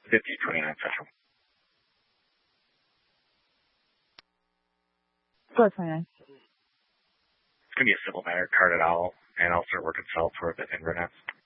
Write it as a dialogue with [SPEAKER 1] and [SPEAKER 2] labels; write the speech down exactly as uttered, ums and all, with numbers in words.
[SPEAKER 1] fifty twenty-nine Central.
[SPEAKER 2] four twenty-nine.
[SPEAKER 1] It's going to be a simple matter. Card it out, and I'll start working sell for the Invernets.